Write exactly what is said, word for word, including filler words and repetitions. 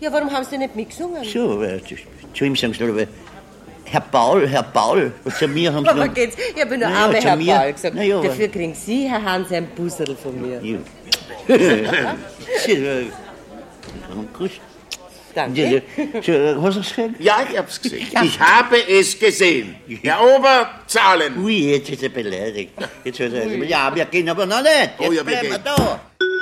Ja, warum haben Sie denn nicht mitgesungen? So, äh, zu ihm sagen Sie aber, Herr Paul, Herr Paul, was zu mir haben Sie Aber noch... geht's? Ich habe nur Naja, einmal zu Herr mir- Paul gesagt. Naja, aber- Dafür kriegen Sie, Herr Hans, ein Busserl von mir. Ja. Sie, äh, Kuss. Danke. So, äh, hast du es gesehen? Ja, ich hab's gesehen. Ich habe es gesehen. Herr Ober, zahlen. Ui, jetzt ist er beleidigt. Jetzt hat er, ja, wir gehen aber noch nicht. Jetzt Oh ja, wir bleiben wir gehen. da.